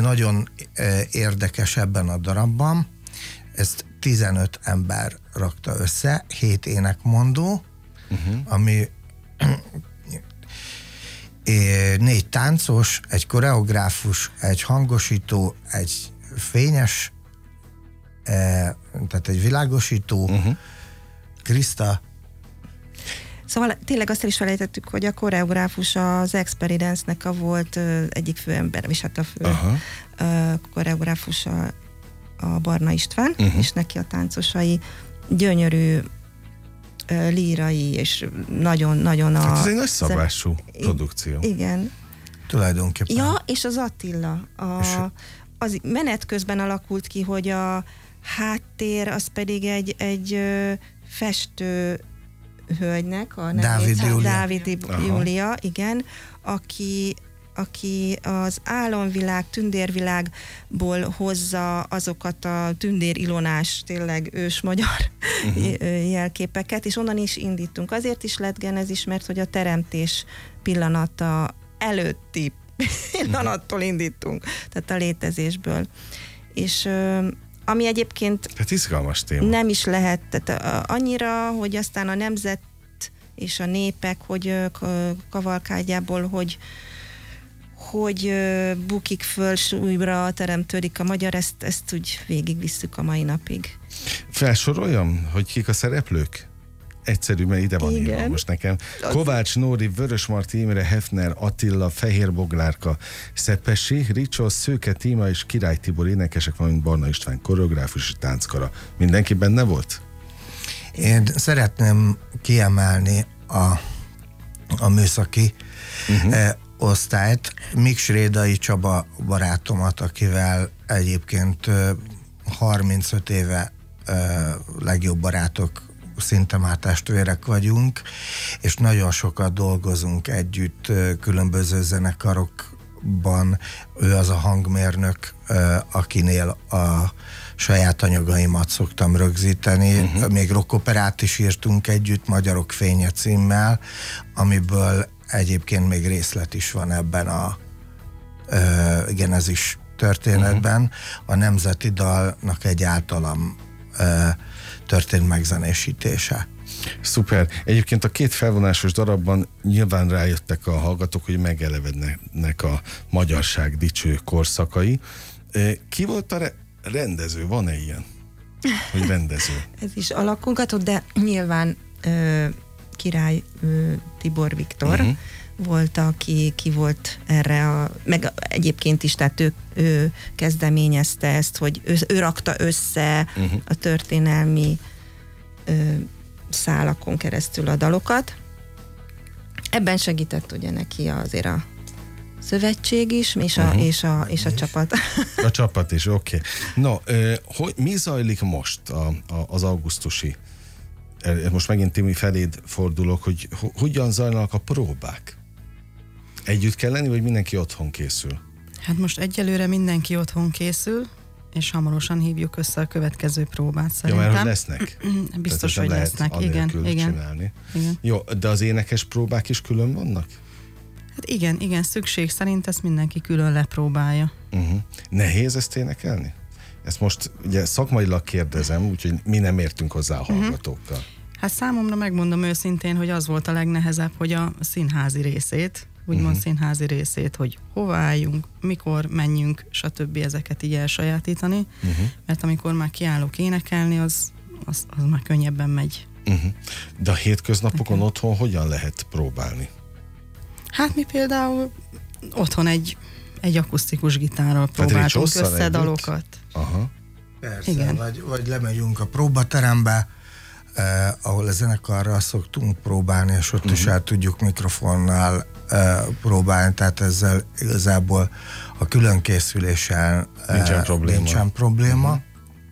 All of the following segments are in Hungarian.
nagyon érdekes ebben a darabban, ezt 15 ember rakta össze, 7 énekmondó, ami 4 táncos, egy koreográfus, egy hangosító, egy fényes, tehát egy világosító, Kriszta. Szóval tényleg azt is felejtettük, hogy a koreográfus az Experience-nek volt egyik főember, és hát a fő koreográfus a Barna István, és neki a táncosai gyönyörű lírai, és nagyon a... Hát ez egy nagy szabású produkció. Igen. Tulajdonképpen. Ja, és az Attila. Az menet közben alakult ki, hogy a háttér az pedig egy festő hölgynek, a Dávid Júlia, igen, aki az álomvilág, tündérvilágból hozza azokat a tündér Ilonás, tényleg ős magyar jelképeket, és onnan is indítunk. Azért is lett genezis, mert hogy a teremtés pillanata előtti pillanattól indítunk, tehát a létezésből. És ami egyébként hát izgalmas téma. Nem is lehet, tehát annyira, hogy aztán a nemzet és a népek, hogy kavalkádjából, hogy bukik föl, újra teremtődik a magyar, ezt úgy végigvisszük a mai napig. Felsoroljam, hogy kik a szereplők? Egyszerű, mert ide van írva most nekem. Kovács Nóri, Vörösmarty Imre, Hefner Attila, Fehér Boglárka, Szepesi, Ricsos, Szőke Tíma és Király Tibor énekesek, valamint Barna István koreográfus és tánckara. Mindenki benne volt? Én szeretném kiemelni a műszaki osztályt, Miks-Rédai Csaba barátomat, akivel egyébként 35 éve legjobb barátok, szinte már testvérek vagyunk, és nagyon sokat dolgozunk együtt különböző zenekarokban. Ő az a hangmérnök, akinél a saját anyagaimat szoktam rögzíteni. Még rockoperát is írtunk együtt, Magyarok fénye címmel, amiből egyébként még részlet is van ebben a genezis történetben. A nemzeti dalnak egy általam történt megzenésítése. Szuper. Egyébként a 2 felvonásos darabban nyilván rájöttek a hallgatók, hogy megelevednek a magyarság dicső korszakai. Ki volt a rendező? Van-e ilyen? Hogy rendező? Ez is alakulgatott, de nyilván Király Tibor Viktor volt, aki volt erre, meg egyébként is, tehát ő kezdeményezte ezt, hogy ő rakta össze a történelmi szálakon keresztül a dalokat. Ebben segített ugye neki azért a szövetség is, és a csapat. A csapat is, oké. No, mi zajlik most az augusztusi? Most megint Timi feléd fordulok, hogy hogyan zajlanak a próbák? Együtt kell lenni, vagy mindenki otthon készül? Hát most egyelőre mindenki otthon készül, és hamarosan hívjuk össze a következő próbát szerintem. Ja, mert hogy lesznek? Biztos, hogy lesznek, igen. Jó, de az énekes próbák is külön vannak? Hát igen, szükség szerint ezt mindenki külön lepróbálja. Nehéz ezt énekelni? Ezt most ugye szakmailag kérdezem, úgyhogy mi nem értünk hozzá a hallgatókkal. Hát számomra megmondom őszintén, hogy az volt a legnehezebb, hogy a színházi részét, úgymond színházi részét, hogy hova álljunk, mikor menjünk, stb. Ezeket így elsajátítani, mert amikor már kiállok énekelni, az már könnyebben megy. De a hétköznapokon otthon hogyan lehet próbálni? Hát mi például otthon egy akusztikus gitárral próbáltunk össze dalokat. Persze, igen. Vagy lemegyünk a próbaterembe, ahol a zenekarral szoktunk próbálni, és ott is el tudjuk mikrofonnal próbálni, tehát ezzel igazából a különkészüléssel nincsen probléma.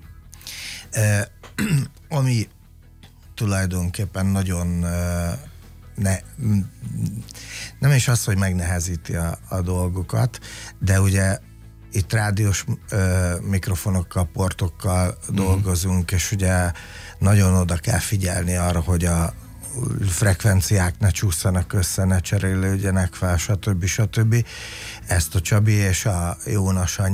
Ami tulajdonképpen nagyon nem is az, hogy megnehezíti a dolgokat, de ugye itt rádiós mikrofonokkal, portokkal dolgozunk, és ugye nagyon oda kell figyelni arra, hogy a frekvenciák ne csúszanak össze, ne cserélődjenek fel, stb. Ezt a Csabi és a Jónas